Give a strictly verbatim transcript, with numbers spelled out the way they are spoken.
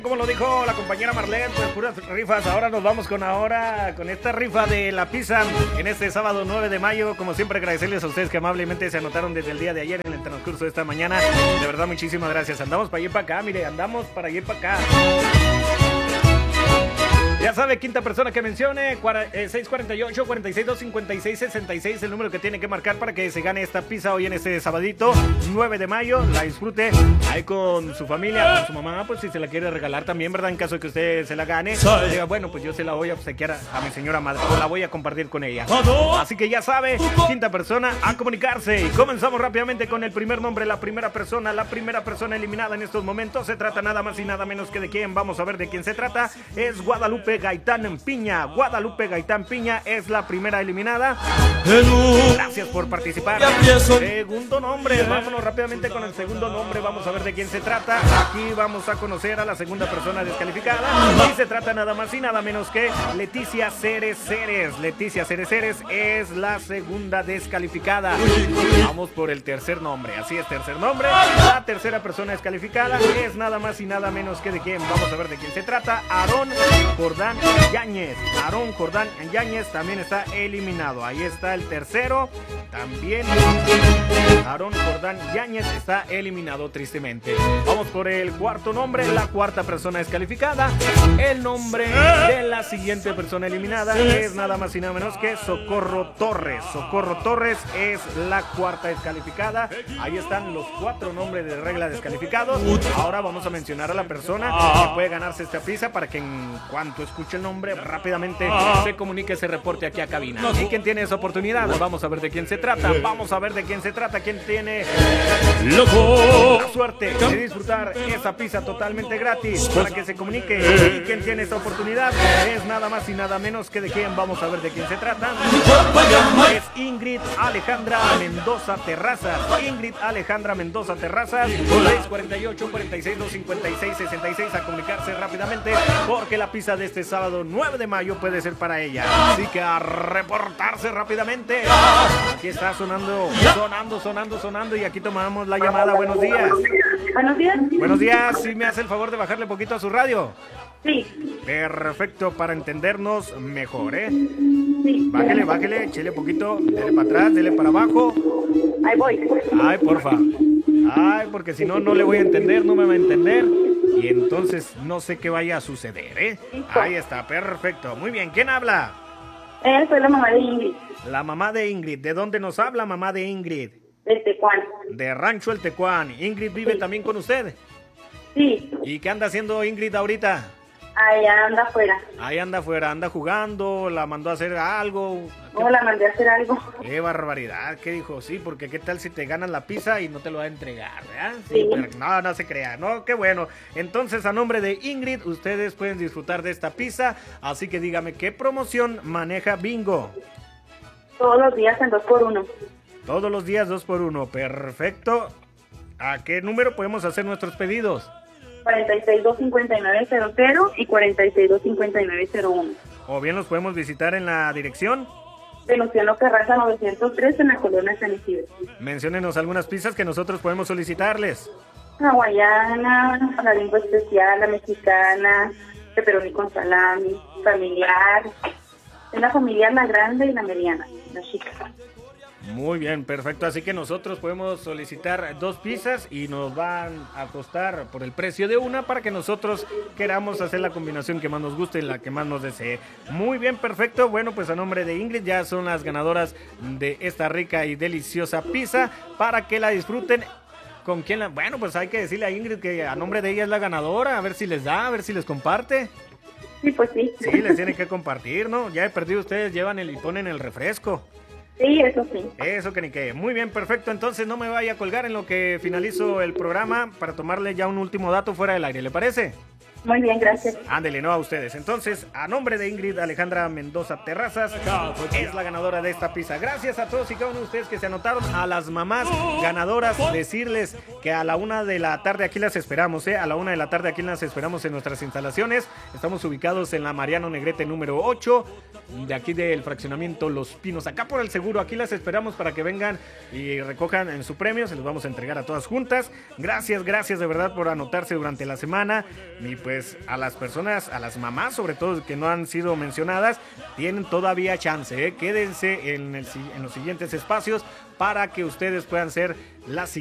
Como lo dijo la compañera Marlene, pues puras rifas. Ahora nos vamos con ahora con esta rifa de la pizza en este sábado nueve de mayo. Como siempre, agradecerles a ustedes que amablemente se anotaron desde el día de ayer en el transcurso de esta mañana. De verdad, muchísimas gracias. Andamos para allá y para acá, mire, andamos para allá y para acá. Ya sabe, quinta persona que mencione, seis cuatro ocho, cuatro seis dos, cinco seis seis seis, el número que tiene que marcar para que se gane esta pizza hoy en este sabadito, nueve de mayo. La disfrute ahí con su familia, con su mamá, pues si se la quiere regalar también, ¿verdad? En caso de que usted se la gane, diga, bueno, pues yo se la voy a obsequiar a, a mi señora madre, o la voy a compartir con ella. Así que ya sabe, quinta persona a comunicarse. Y comenzamos rápidamente con el primer nombre, la primera persona, la primera persona eliminada en estos momentos. Se trata nada más y nada menos que de quién. Vamos a ver de quién se trata. Es Guadalupe Gaitán Piña. Guadalupe Gaitán Piña es la primera eliminada. Gracias por participar. Segundo nombre, vámonos rápidamente con el segundo nombre. Vamos a ver de quién se trata. Aquí vamos a conocer a la segunda persona descalificada. Y se trata nada más y nada menos que Leticia Ceres Ceres. Leticia Ceres Ceres es la segunda descalificada. Vamos por el tercer nombre. Así es, tercer nombre. La tercera persona descalificada es nada más y nada menos que de quién. Vamos a ver de quién se trata. Aarón Jordán Yáñez. Aarón Jordán Yáñez también está eliminado. Ahí está el tercero. También Aarón Jordán Yáñez está eliminado tristemente. Vamos por el cuarto nombre. La cuarta persona descalificada. El nombre de la siguiente persona eliminada es nada más y nada menos que Socorro Torres. Socorro Torres es la cuarta descalificada. Ahí están los cuatro nombres de regla descalificados. Ahora vamos a mencionar a la persona que puede ganarse esta pizza para que en cuanto escuche el nombre rápidamente se comunique, se reporte aquí a cabina. ¿Y quién tiene esa oportunidad? Vamos a ver de quién se trata. Vamos a ver de quién se trata. ¿Quién tiene la suerte de disfrutar esa pizza totalmente gratis para que se comunique? ¿Y quién tiene esta oportunidad? Es nada más y nada menos que de quién. Vamos a ver de quién se trata. Es Ingrid Alejandra Mendoza Terrazas. Ingrid Alejandra Mendoza Terrazas. seis cuatro ocho, cuatro seis dos, cinco seis seis seis, a comunicarse rápidamente porque la pizza de este sábado nueve de mayo puede ser para ella. Así que a reportarse rápidamente. Aquí está sonando, sonando, sonando, sonando y aquí tomamos la llamada. Buenos días. Buenos días. Buenos días. ¿Sí me hace el favor de bajarle poquito a su radio? Sí. Perfecto, para entendernos mejor, ¿eh? Sí. Bájele, bájele, échele poquito, dele para atrás, dele para abajo. Ahí voy. Ay, porfa. Ay, porque si no, no le voy a entender, no me va a entender. Y entonces no sé qué vaya a suceder, ¿eh? Ahí está, perfecto. Muy bien, ¿quién habla? Eh, soy la mamá de Ingrid. La mamá de Ingrid. ¿De dónde nos habla, mamá de Ingrid? Del Tecuán. De Rancho El Tecuán. ¿Ingrid vive Sí. también con usted? Sí. ¿Y qué anda haciendo Ingrid ahorita? Allá anda afuera. Ahí anda afuera, anda jugando, la mandó a hacer algo. ¿Cómo la mandé a hacer algo? Qué barbaridad, ¿qué dijo? Sí, porque qué tal si te ganas la pizza y no te lo va a entregar, ¿verdad? Sí, Sí. pero no, no se crea, no, qué bueno. Entonces, a nombre de Ingrid, ustedes pueden disfrutar de esta pizza, así que dígame, ¿qué promoción maneja Bingo? Todos los días en dos por uno. Todos los días dos por uno, perfecto. ¿A qué número podemos hacer nuestros pedidos? cuarenta y seis, dos cincuenta y nueve, cero cero y cuarenta y seis, dos cincuenta y nueve, cero uno. O bien los podemos visitar en la dirección. Venustiano Carranza novecientos tres en la colonia San Isidro. Menciónenos algunas pizzas que nosotros podemos solicitarles. Hawaiana, la lengua especial, la mexicana, pepperoni con salami, familiar. Es la familiar, la grande y la mediana, la chica. Muy bien, perfecto. Así que nosotros podemos solicitar dos pizzas y nos van a costar por el precio de una para que nosotros queramos hacer la combinación que más nos guste y la que más nos desee. Muy bien, perfecto. Bueno, pues a nombre de Ingrid ya son las ganadoras de esta rica y deliciosa pizza para que la disfruten. ¿Con quién la...? Bueno, pues hay que decirle a Ingrid que a nombre de ella es la ganadora, a ver si les da, a ver si les comparte. Sí, pues sí. Sí, les tienen que compartir, ¿no? Ya he perdido, ustedes llevan el y ponen el refresco. Sí, eso sí. Eso que ni que. Muy bien, perfecto. Entonces no me vaya a colgar en lo que finalizo el programa para tomarle ya un último dato fuera del aire, ¿le parece? Muy bien, gracias. Ándele, no a ustedes. Entonces, a nombre de Ingrid Alejandra Mendoza Terrazas, es la ganadora de esta pizza. Gracias a todos y cada uno de ustedes que se anotaron. A las mamás ganadoras, decirles que a la una de la tarde aquí las esperamos, ¿eh? A la una de la tarde aquí las esperamos en nuestras instalaciones. Estamos ubicados en la Mariano Negrete número ocho, de aquí del fraccionamiento Los Pinos, acá por el seguro. Aquí las esperamos para que vengan y recojan en su premio. Se los vamos a entregar a todas juntas. Gracias, gracias de verdad por anotarse durante la semana. Y pues pues a las personas, a las mamás sobre todo que no han sido mencionadas, tienen todavía chance, ¿eh? Quédense en, el, en los siguientes espacios para que ustedes puedan ser las